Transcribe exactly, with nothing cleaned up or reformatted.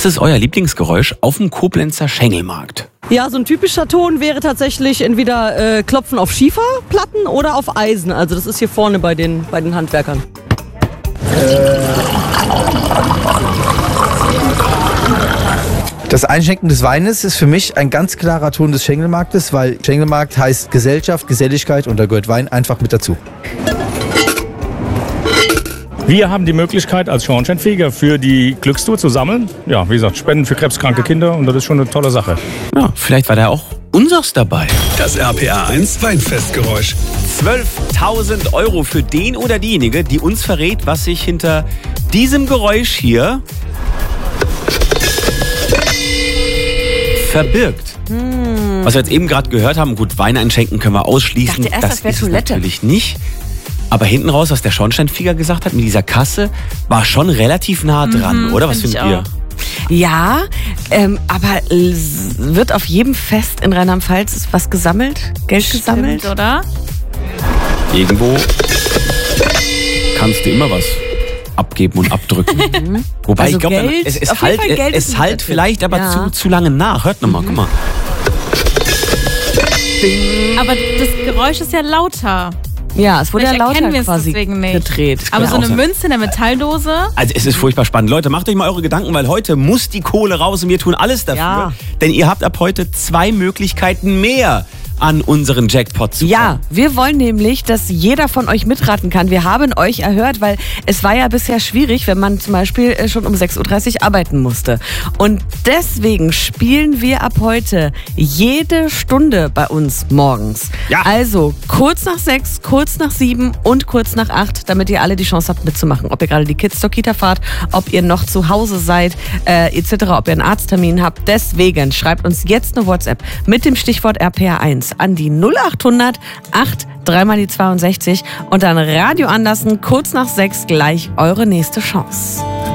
Was ist euer Lieblingsgeräusch auf dem Koblenzer Schengelmarkt? Ja, so ein typischer Ton wäre tatsächlich entweder äh, Klopfen auf Schieferplatten oder auf Eisen. Also das ist hier vorne bei den, bei den Handwerkern. Das Einschenken des Weines ist für mich ein ganz klarer Ton des Schengelmarktes, weil Schengelmarkt heißt Gesellschaft, Geselligkeit und da gehört Wein einfach mit dazu. Wir haben die Möglichkeit, als Schornsteinfeger für die Glückstour zu sammeln. Ja, wie gesagt, Spenden für krebskranke Kinder und das ist schon eine tolle Sache. Ja, vielleicht war da auch unseres dabei. Das R P R eins Weinfestgeräusch. zwölftausend Euro für den oder diejenige, die uns verrät, was sich hinter diesem Geräusch hier verbirgt. Hm. Was wir jetzt eben gerade gehört haben, gut, Wein einschenken können wir ausschließen. Ich dachte erst, das das wäre ist es Toilette. natürlich nicht. Aber hinten raus, was der Schornsteinfeger gesagt hat mit dieser Kasse, war schon relativ nah dran, Mhm, oder? Was find ich findet ihr? auch. Ja, ähm, aber s- wird auf jedem Fest in Rheinland-Pfalz was gesammelt? Geld gesammelt? Stimmt, oder? Irgendwo kannst du immer was abgeben und abdrücken. Wobei Also ich glaube, Geld, es, es auf jeden halt, Fall Geld ist es mit halt drin. vielleicht aber Ja. zu, zu lange nach. Hört nochmal, guck mal. Aber das Geräusch ist ja lauter. Ja, es wurde ja Vielleicht erkennen lauter wir es quasi deswegen nicht. gedreht. Aber so auch eine sein. Münze in der Metalldose. Also es ist furchtbar spannend. Leute, macht euch mal eure Gedanken, weil heute muss die Kohle raus und wir tun alles dafür. Ja. Denn ihr habt ab heute zwei Möglichkeiten mehr, an unseren Jackpot zu kommen. Ja, wir wollen nämlich, dass jeder von euch mitraten kann. Wir haben euch erhört, weil es war ja bisher schwierig, wenn man zum Beispiel äh, schon um sechs Uhr dreißig arbeiten musste. Und deswegen spielen wir ab heute jede Stunde bei uns morgens. Ja. Also kurz nach sechs, kurz nach sieben und kurz nach acht, damit ihr alle die Chance habt mitzumachen. Ob ihr gerade die Kids zur Kita fahrt, ob ihr noch zu Hause seid, äh, et cetera, ob ihr einen Arzttermin habt. Deswegen schreibt uns jetzt eine WhatsApp mit dem Stichwort R P R eins an die null acht hundert acht drei mal die zweiundsechzig und dann Radio anlassen, kurz nach sechs gleich eure nächste Chance.